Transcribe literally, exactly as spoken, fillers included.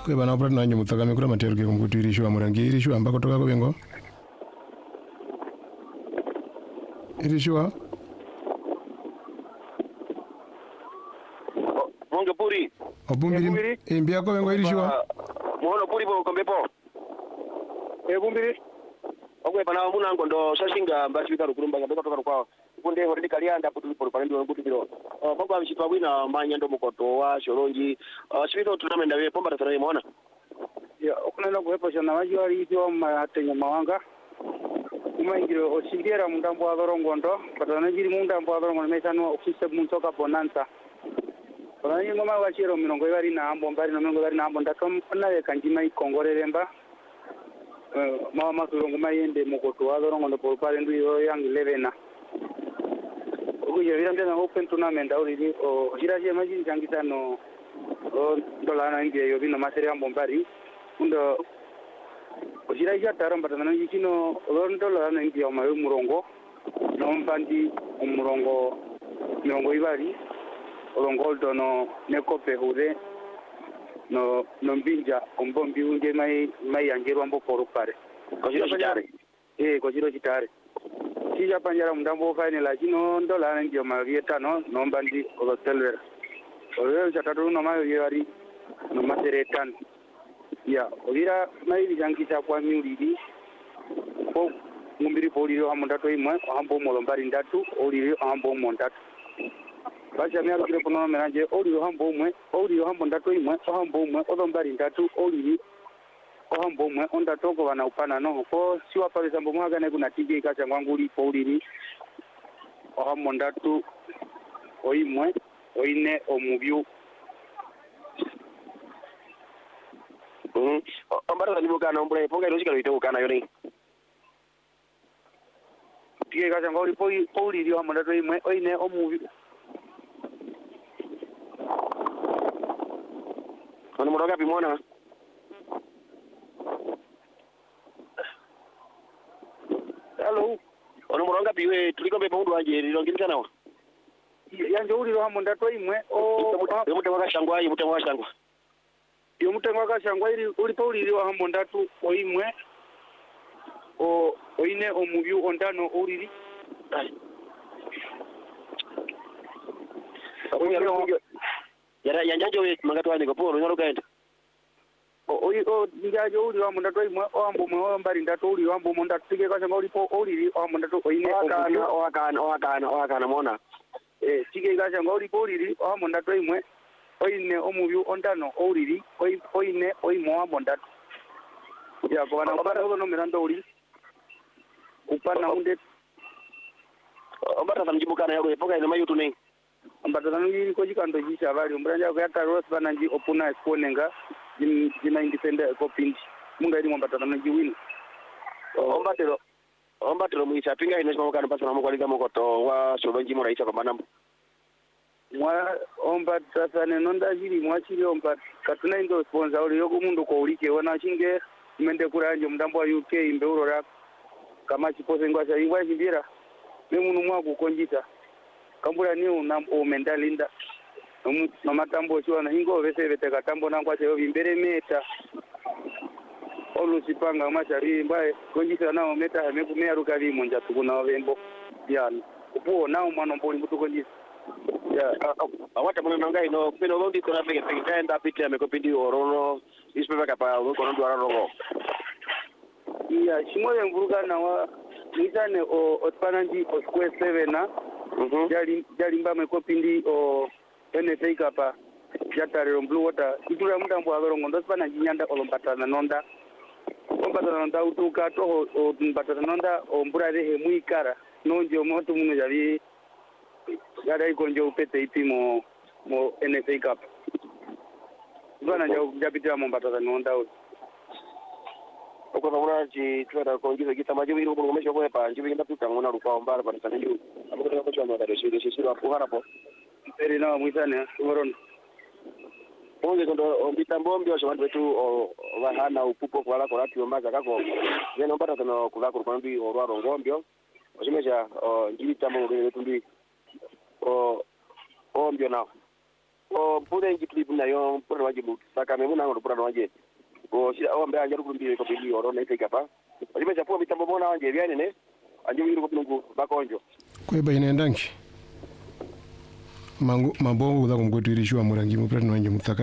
Kwe bana opera nanyo mutakame kura matero ke kumkutirishwa murangi irishwa ambako toka ko bengo. Irishwa. Monge puri. Obumbiri. Imbia ko bengo irishwa. Mono puri bo kombepo. Ebumbiri. Okwe bana muna ngondo shashinga mbasi bitaru kurumba ngabeka toka kwa. Kunde hori kalianda putu por parendo ngutu biro. Oh baba bishitwa bwina manya ndo mukoto wa shoronji. Uh, shibito tunamenda we pomba tsana imona. Ya okunena kuhepo shana wajo ali ito matenya mawanga. Kuma ingiro osindiera mundambo wa Ngondo, patana jiri mundambo wa Ngondo mesano ofisa muntoka bonanza. Patana ngoma wachiro minongo yari na ambo mbari no minongo yari na ambo ndatom na kanjima ikongoreremba. Eh mama makulongo mayende mukoto wa Ngondo por parendu yo yang elevena. Oguye virambya na open tournament auri o jiraje majini jangitano o dolana ngie yo bino masere ambo mbari. Undo ojiraja taramba tanana yikino londo lana ngi o mayo murongo nombandi umurongo murongo ibari olongo dono nekope hure no nombinja ombombi unje mai mai angerwa mbo poro pare kojiro chitare eh kojiro chitare kija panjara mndambo final la kino ndo lana ngi o mayo vietano nombandi olotelwer oyo chatatu no mayo yari no masere tan ya obira mai jangisa kwa miuridi ko ngumbiri poliro hamondato imwe hambo molombari ndatu oliro hambo mondatu bacha myalo kire pono menanje oliro hambo umwe oliro hambo ndatu imwe hambo umwe olombari ndatu oliri hambo umwe ondato ko bana upana no ko siwa pale sambo mwaga ne kuna tije kacha ngwanguli poliri hambo ndatu oimwe oine omubyu. Mhm. Ambara tani bukana ombure ponga iroshika lite bukana yoni. Tige kacha ngori poi poli dio hamanda to imwe oine omuvi. Ono muroga bimona. Hello. Ono muroga biwe tuliko be pondu anje rilongirika nawa. Yanje uri ro hamanda to imwe o mutemwa kashangwa mutemwa kashangwa. Yo mutengo akashangwa iri uri pauliri wa hambo ndatu oimwe o oine omuvyu ondano uriri yara yanjajo we mangato ani ko poro nyoro kaenda o oi o njajo uri wa ndatu oimwe o hambo mwe o mbari ndatu uri wa hambo ndatu tige kashangwa uri po uriri o hambo ndatu oine omuvyu o akana o akana o akana mona eh tige kashangwa uri po uriri o hambo ndatu oimwe oine omuvyu ondano oriri oine oimo wa mondatu ya ko bana obara no mirando uri upana unde obara tamjibu kana yako epoka ina mayu tune ambata nani ko jikando jisha bali umbranja ko yata ros bana nji opuna esponenga jina independent ko pindi munga ndi mbata nani win ombatero ombatero muisa pinga ina shimo kana pasana mo kwaliga mokoto wa shoronji mo raisa kwa manambo mwa omba tasane nonda jiri mwachiri omba katuna indo sponsor uri yoko mundu ko ulike wana chinge mende kuranje mdambo wa U K imbeuro rap kama chipose ngwasha ingwa chimbira ne munu mwa kukonjita kambura ni una o mendalinda no matambo chiwana ingo vese vete katambo nangwa cheyo vimbere meta olusipanga mashari mbaye konjita nao meta hamekumea rukavi monja tukuna wembo yana upo nao mwana mboli mtu konjita ya awata mwana ngai no pino londi kona peke peke kaenda pite amekopindi orono ispepa kapa uko ndo araro ya shimoye mvuruga na wa nitane o otpananji o square seven na mhm jali jali mba mekopindi o N S A kapa jatare blue water itura mudambo abero ngondo tpananji nyanda olompatana nonda olompatana nonda utuka to o mpatana nonda o mbura rehe muikara nonje moto muno javi yada ikonjo upete ipimo mo N S A Cup. Bwana njoo japita mombata nonda u. Oko babura ji twara kongiza gita maji biro ko ngomesha ko pa nji binda puka ngona rupa ombara pa sana yu. Abo ko ko chama da shi shi wa puhara po. Eri na muisane tumoron. Bonge kondo ombita mbombi osho bantu betu o bahana upupo kwala ko lati omaza kako. Yeno mbata kono kula ko kwambi orwaro ngombyo. Oshimeja njiri tamo ngene tumbi o ombyo na o pude ngi clip na yo pura waje mu saka me muna ngo pura waje o si o mbe anja rukumbi ko bili oro na ite kapa Alime chapo mitambo bona wanje byane ne anje wiru ko nungu bakonjo kweba ine ndangi mangu mabongo za kumgwetirishiwa murangi mu pura wanje mutsaka